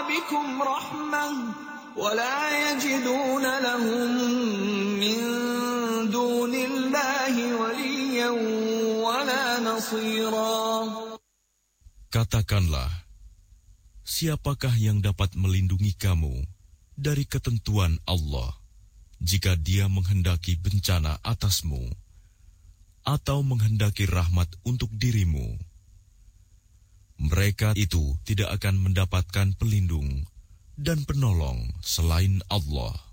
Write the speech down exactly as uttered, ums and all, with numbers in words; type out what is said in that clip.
بكم رحمة ولا يجدون لهم من دون الله وليا ولا نصيرا. Katakanlah, siapakah yang dapat melindungi kamu dari ketentuan Allah jika Dia menghendaki bencana atasmu atau menghendaki rahmat untuk dirimu? Mereka itu tidak akan mendapatkan pelindung dan penolong selain Allah.